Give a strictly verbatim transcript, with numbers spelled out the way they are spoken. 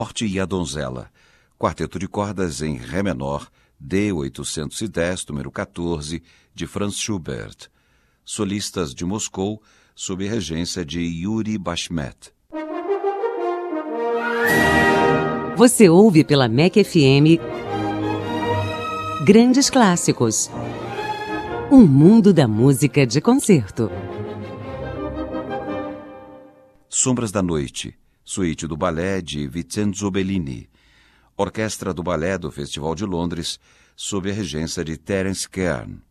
Morte e a Donzela, quarteto de cordas em Ré menor, D oitocentos e dez, número quatorze, de Franz Schubert. Solistas de Moscou, sob regência de Yuri Bashmet. Você ouve pela M E C F M Grandes Clássicos. Um mundo da música de concerto. Sombras da Noite, suíte do balé de Vincenzo Bellini. Orquestra do Balé do Festival de Londres, sob a regência de Terence Kern.